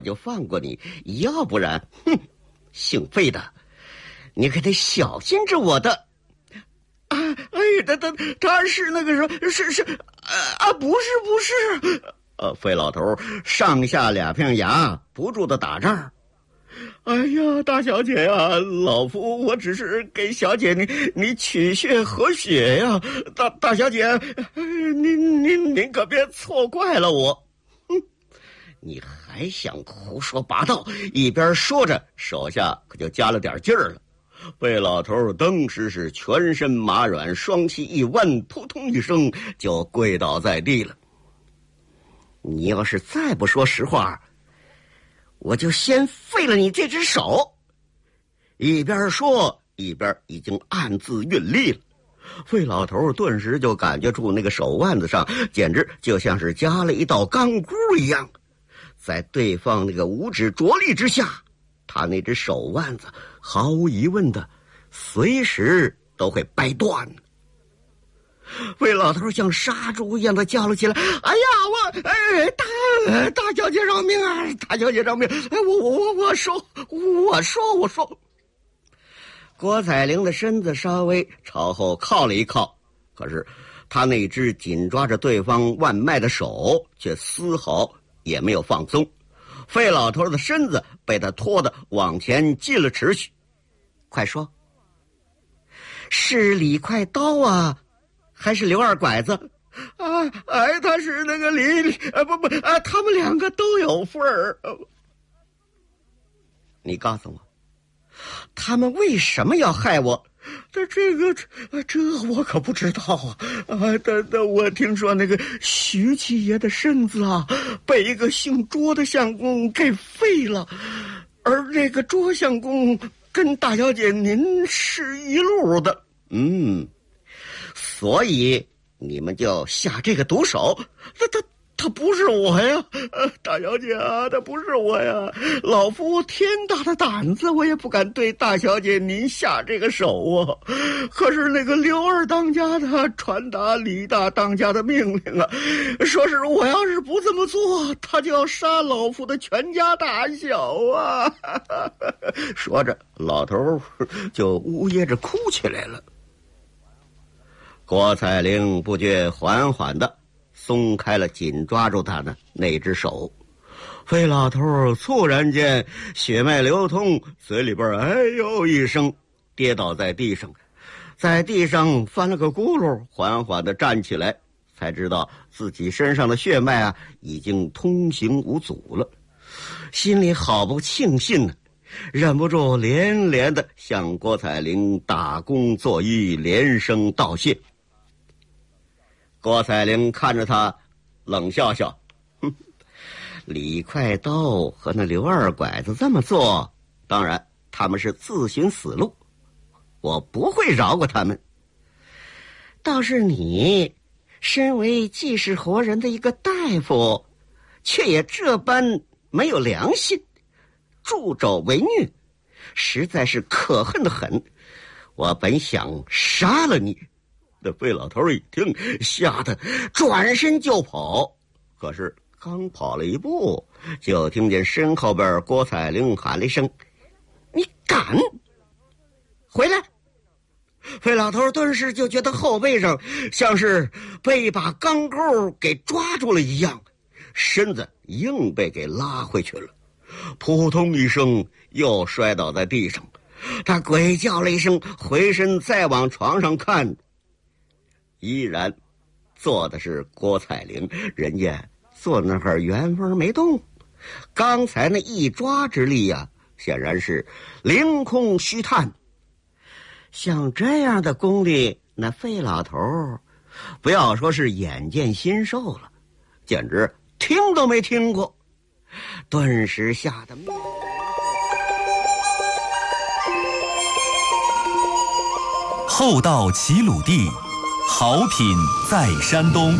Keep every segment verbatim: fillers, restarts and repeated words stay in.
就放过你，要不然，哼，姓费的，你可得小心着我的。啊，哎，他他他是那个什么，是是，啊啊，不是不是，呃，费老头上下两片牙不住的打颤。哎呀，大小姐呀，老夫我只是给小姐你你取血和血呀，大大小姐，您您您可别错怪了我。哼，你还想胡说八道？一边说着，手下可就加了点劲儿了。费老头当时是全身麻软，双膝一弯，扑通一声就跪倒在地了。你要是再不说实话，我就先废了你这只手。一边说一边已经暗自运力了。费老头顿时就感觉出那个手腕子上简直就像是加了一道钢箍一样，在对方那个五指着力之下，他那只手腕子毫无疑问的随时都会掰断。费老头像杀猪一样的叫了起来：哎呀，我哎大大小姐饶命啊，大小姐饶命，哎我我我我说我说我说郭彩玲的身子稍微朝后靠了一靠，可是他那只紧抓着对方腕脉的手却丝毫也没有放松。费老头的身子被他拖得往前进了尺许。快说，是李快刀啊，还是刘二拐子？啊，哎，他是那个李，啊不不啊，他们两个都有份儿。你告诉我，他们为什么要害我？这这个这这我可不知道啊！啊，但但我听说那个徐七爷的身子啊，被一个姓卓的相公给废了，而那个卓相公跟大小姐您是一路的，嗯，所以你们就下这个毒手。他他他不是我呀，呃，大小姐啊，他不是我呀。老夫天大的胆子，我也不敢对大小姐您下这个手啊。可是那个刘二当家的传达李大当家的命令啊，说是我要是不这么做，他就要杀老夫的全家大小啊。说着，老头就呜咽着哭起来了。郭彩玲不觉缓缓的松开了紧抓住他的那只手。费老头猝然间血脉流通，嘴里边哎呦一声，跌倒在地上，在地上翻了个轱辘，缓缓地站起来，才知道自己身上的血脉啊已经通行无阻了，心里好不庆幸呢，忍不住连连地向郭彩玲打躬作揖，连声道谢。郭彩玲看着他冷笑笑，哼，李快刀和那刘二拐子这么做，当然他们是自寻死路，我不会饶过他们。倒是你身为济世活人的一个大夫，却也这般没有良心，助纣为虐，实在是可恨的很。我本想杀了你。那费老头一听，吓得转身就跑，可是刚跑了一步，就听见身后边郭彩玲喊了一声：你敢回来！费老头顿时就觉得后背上像是被一把钢钩给抓住了一样，身子硬被给拉回去了，扑通一声又摔倒在地上。他鬼叫了一声，回身再往床上看，依然坐的是郭彩玲，人家坐那儿原封没动。刚才那一抓之力呀、啊，显然是凌空虚探。像这样的功力，那费老头不要说是眼见心受了，简直听都没听过，顿时吓得厚道齐鲁地，好品在山东。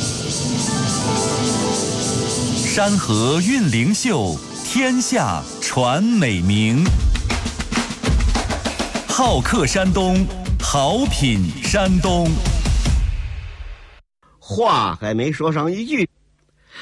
山河韵灵秀，天下传美名。好客山东，好品山东。 话还没说上一句，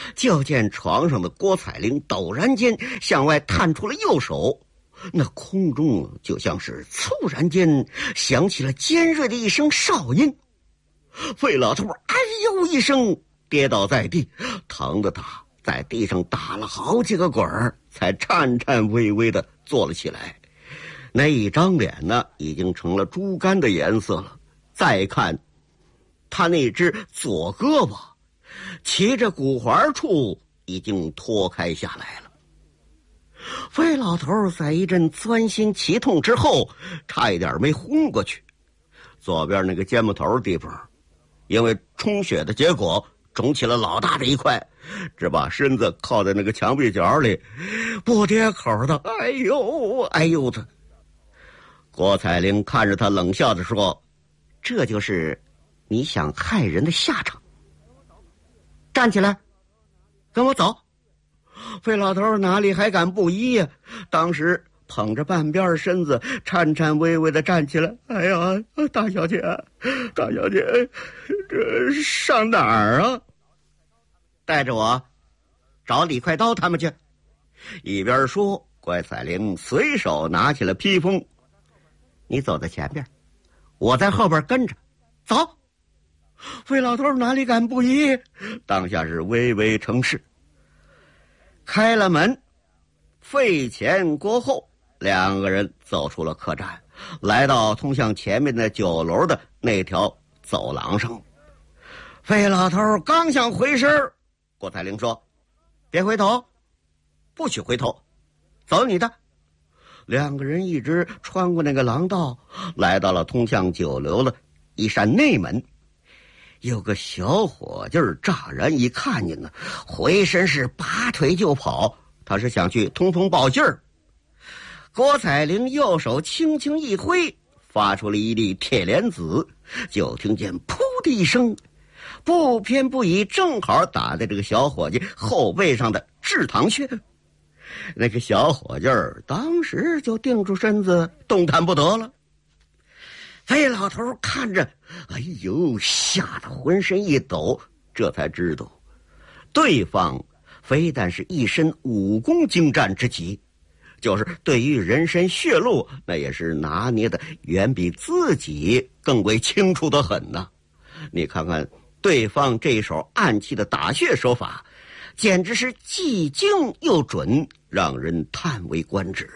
就见床上的郭彩玲陡然间向外探出了右手，那空中就像是猝然间响起了尖锐的一声哨音。费老头哎呦一声跌倒在地，疼得他在地上打了好几个滚儿，才颤颤巍巍地坐了起来。那一张脸呢，已经成了猪肝的颜色了。再看他那只左胳膊，骑着骨环处已经脱开下来了。费老头在一阵钻心奇痛之后，差一点没昏过去。左边那个肩膀头地方，因为充血的结果肿起了老大的一块，只把身子靠在那个墙壁角里，不跌口的哎呦哎呦的。郭彩玲看着他冷笑着说，这就是你想害人的下场。站起来，跟我走。费老头哪里还敢不依呀？当时捧着半边身子，颤颤巍巍地站起来。哎呀，大小姐，大小姐，这上哪儿啊？带着我找李快刀他们去。一边说，郭彩玲随手拿起了披风。你走在前边，我在后边跟着，走。费老头哪里敢不依，当下是微微成事。开了门，费前郭后两个人走出了客栈，来到通向前面的酒楼的那条走廊上。费老头刚想回身，郭彩玲说，别回头，不许回头，走你的。两个人一直穿过那个廊道，来到了通向酒楼的一扇内门。有个小伙计儿乍然一看见呢，回身是拔腿就跑，他是想去通风报信儿。郭彩玲右手轻轻一挥，发出了一粒铁莲子，就听见噗的一声，不偏不倚，正好打在这个小伙计后背上的痔堂穴。那个小伙计儿当时就定住身子，动弹不得了。费老头看着，哎呦，吓得浑身一抖，这才知道对方非但是一身武功精湛之极，就是对于人参血路那也是拿捏的远比自己更为清楚的很呢。你看看对方这手暗器的打穴手法，简直是既精又准，让人叹为观止。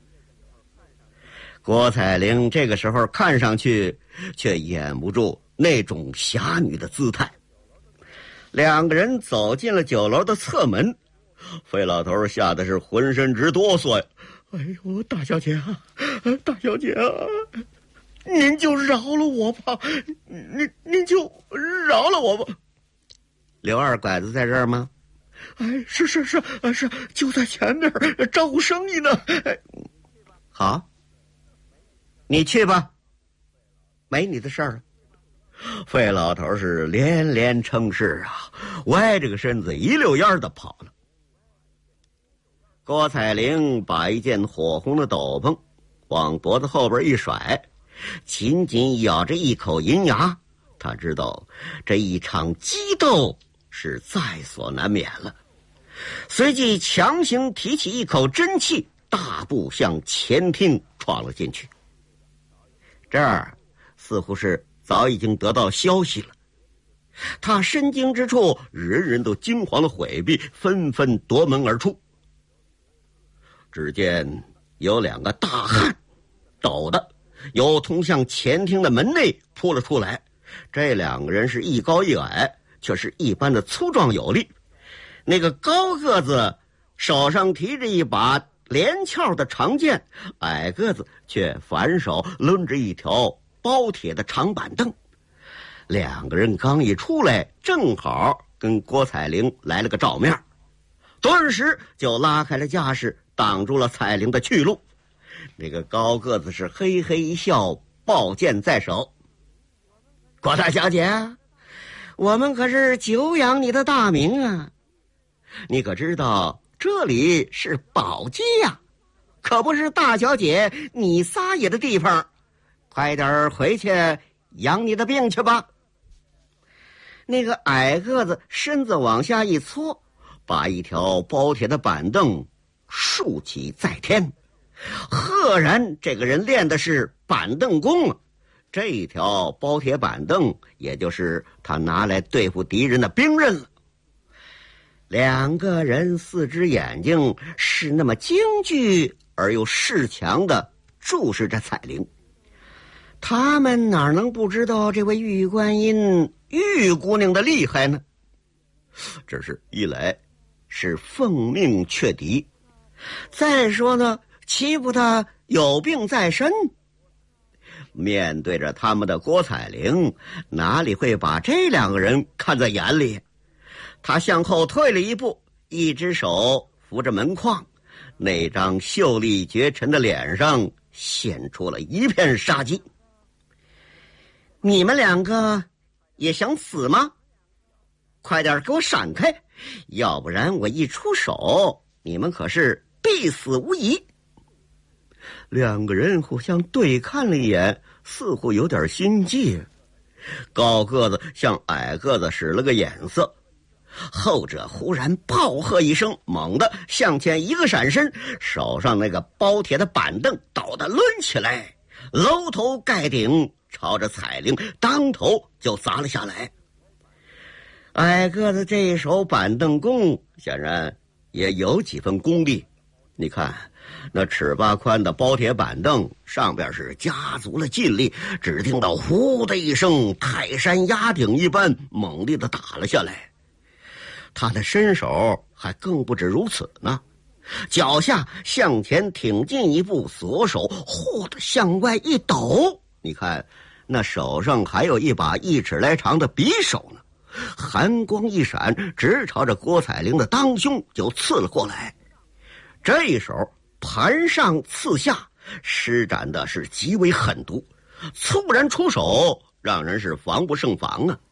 郭彩玲这个时候看上去却掩不住那种侠女的姿态。两个人走进了酒楼的侧门，费老头吓得是浑身直哆嗦呀！哎呦，大小姐啊，大小姐啊，您就饶了我吧，您您就饶了我吧。刘二拐子在这儿吗？哎，是是是是，就在前面招呼生意呢。哎，好，你去吧，没你的事儿了。费老头是连连称是啊，歪着个身子一溜烟的跑了。郭彩玲把一件火红的斗篷往脖子后边一甩，紧紧咬着一口银牙，他知道这一场激斗是在所难免了。随即强行提起一口真气，大步向前厅闯了进去。这儿似乎是早已经得到消息了，他身经之处，人人都惊慌的回避，纷纷夺门而出。只见有两个大汉抖的由通向前厅的门内扑了出来，这两个人是一高一矮，却是一般的粗壮有力。那个高个子手上提着一把连鞘的长剑，矮个子却反手抡着一条包铁的长板凳。两个人刚一出来，正好跟郭彩玲来了个照面，顿时就拉开了架势，挡住了彩玲的去路。那个高个子是嘿嘿一笑，宝剑在手。郭大小姐，我们可是久仰你的大名啊，你可知道这里是宝鸡呀，可不是大小姐你撒野的地方，快点回去养你的病去吧。那个矮个子身子往下一搓， 把一条包铁的板凳竖起在天，赫然这个人练的是板凳功啊！这条包铁板凳也就是他拿来对付敌人的兵刃了。两个人四只眼睛是那么惊惧而又恃强地注视着彩铃，他们哪能不知道这位玉观音玉姑娘的厉害呢？只是一来是奉命却敌，再说呢，欺负他有病在身。面对着他们的郭彩玲，哪里会把这两个人看在眼里？他向后退了一步，一只手扶着门框，那张秀丽绝尘的脸上显出了一片杀机。你们两个也想死吗？快点给我闪开，要不然我一出手，你们可是必死无疑。两个人互相对看了一眼，似乎有点心悸。高个子向矮个子使了个眼色，后者忽然暴喝一声，猛地向前一个闪身，手上那个包铁的板凳倒地抡起来，搂头盖顶朝着彩铃当头就砸了下来。矮个子这一手板凳功显然也有几分功力，你看那尺八宽的包铁板凳上边是加足了劲力，只听到呼的一声，泰山压顶一般猛力的打了下来。他的身手还更不止如此呢，脚下向前挺进一步，左手忽地向外一抖，你看那手上还有一把一尺来长的匕首呢，寒光一闪，直朝着郭彩玲的当胸就刺了过来。这一手盘上刺下，施展的是极为狠毒，猝然出手，让人是防不胜防啊。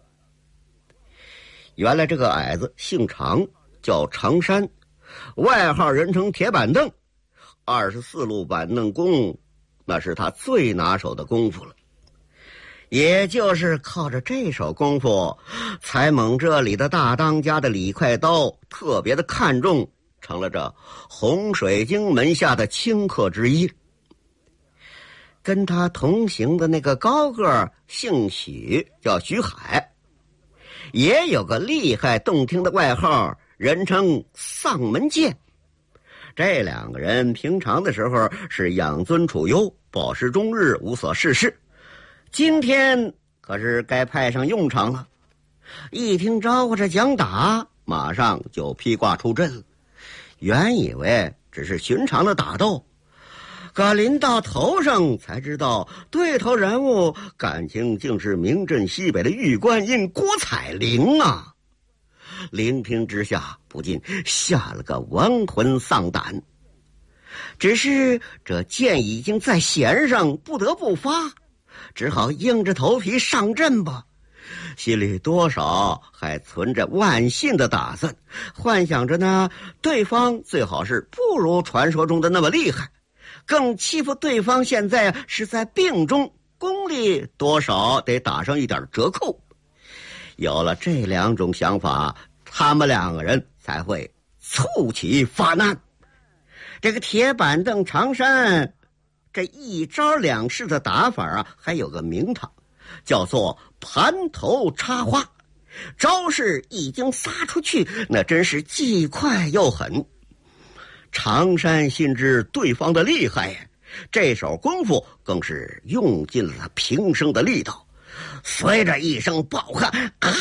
原来这个矮子姓常，叫常山，外号人称铁板凳，二十四路板凳功那是他最拿手的功夫了。也就是靠着这手功夫，才蒙这里的大当家的李快刀特别的看重，成了这洪水京门下的清客之一。跟他同行的那个高个姓许，叫许海，也有个厉害动听的外号，人称丧门剑。这两个人平常的时候是养尊处优，饱食终日，无所事事，今天可是该派上用场了。一听招呼着讲打，马上就披挂出阵了。原以为只是寻常的打斗，可临到头上才知道，对头人物感情竟是名震西北的玉观音郭彩玲啊！聆听之下，不禁吓了个亡魂丧胆。只是这剑已经在弦上，不得不发，只好硬着头皮上阵吧。心里多少还存着万幸的打算，幻想着呢，对方最好是不如传说中的那么厉害，更欺负对方现在是在病中，功力多少得打上一点折扣。有了这两种想法，他们两个人才会促起发难。这个铁板凳长山这一招两式的打法啊，还有个名堂，叫做盘头插花。招式已经撒出去，那真是既快又狠。常山心知对方的厉害，这手功夫更是用尽了平生的力道。随着一声暴喝，啊，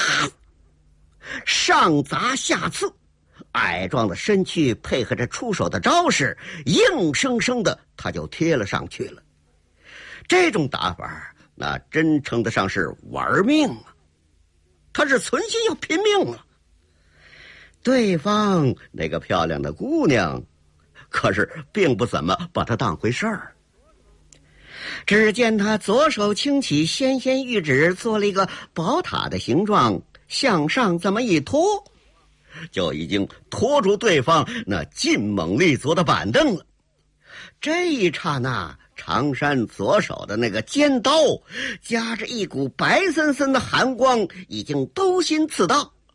上砸下刺，矮壮的身躯配合着出手的招式，硬生生的他就贴了上去了。这种打法那真称得上是玩命啊，他是存心要拼命了。对方那个漂亮的姑娘可是并不怎么把他当回事儿。只见他左手轻起纤纤玉指，做了一个宝塔的形状，向上这么一拖，就已经拖住对方那劲猛力足的板凳了。这一刹那，常山左手的那个尖刀夹着一股白森森的寒光，已经兜心刺到。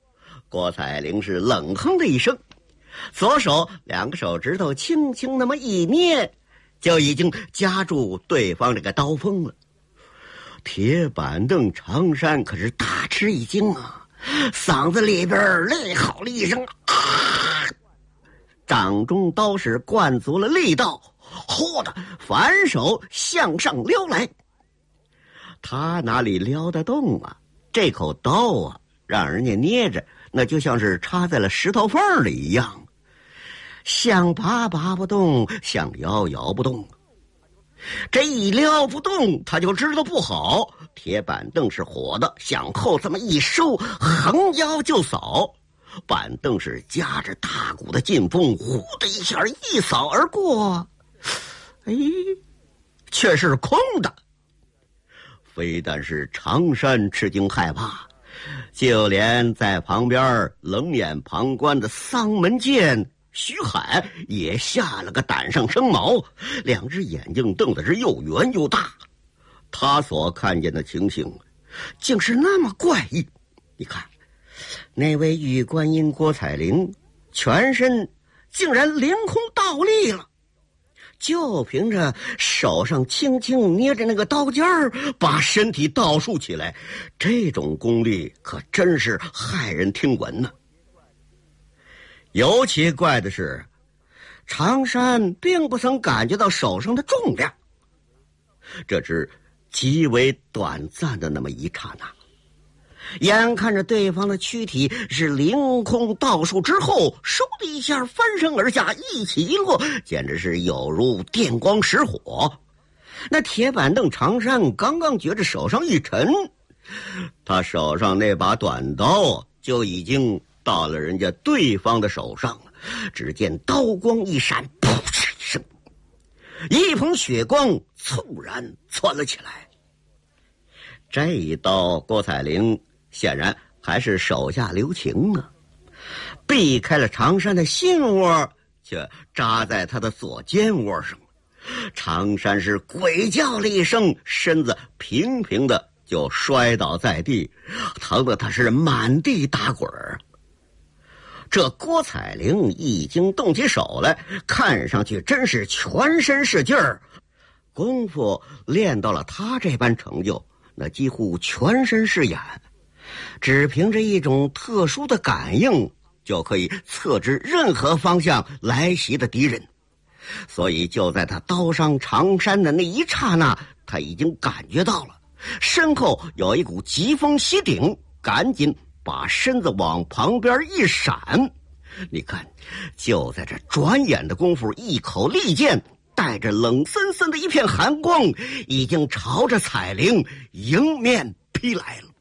郭采灵是冷哼的一声，左手两个手指头轻轻那么一捏，就已经夹住对方这个刀锋了。铁板凳长山可是大吃一惊啊，嗓子里边累吼了一声啊，掌中刀是灌足了力道，呼的反手向上撩来。他哪里撩得动啊？这口刀啊，让人家捏着，那就像是插在了石头缝里一样，想拔拔不动，想摇摇不动。这一撩不动，他就知道不好。铁板凳是火的，向后这么一收，横腰就扫。板凳是夹着大股的劲风，呼的一下一扫而过，哎，却是空的。非但是常山吃惊害怕，就连在旁边冷眼旁观的丧门剑徐海也吓了个胆上生毛，两只眼睛瞪得是又圆又大。他所看见的情形竟是那么怪异。你看，那位玉观音郭采灵全身竟然凌空倒立了，就凭着手上轻轻捏着那个刀尖儿，把身体倒竖起来，这种功力可真是骇人听闻呢。尤其怪的是，常山并不曾感觉到手上的重量，这只极为短暂的那么一刹那，眼看着对方的躯体是凌空倒竖之后，嗖的一下翻身而下，一起一落，简直是有如电光石火。那铁板凳常山刚刚觉着手上一沉，他手上那把短刀就已经到了人家对方的手上了。只见刀光一闪，噗嗤一声，一捧血光猝然窜了起来。这一刀郭采灵显然还是手下留情啊，避开了常山的心窝，却扎在他的左肩窝上。常山是鬼叫了一声，身子平平的就摔倒在地，疼得他是满地打滚儿。这郭采灵已经动起手来，看上去真是全身是劲儿，功夫练到了他这般成就，那几乎全身是眼，只凭着一种特殊的感应，就可以测知任何方向来袭的敌人。所以就在他刀伤常山的那一刹那，他已经感觉到了身后有一股疾风袭顶，赶紧把身子往旁边一闪。你看，就在这转眼的功夫，一口利剑带着冷森森的一片寒光，已经朝着采灵迎面劈来了。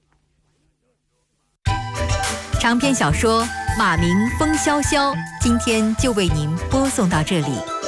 长篇小说《马鸣风萧萧》今天就为您播送到这里。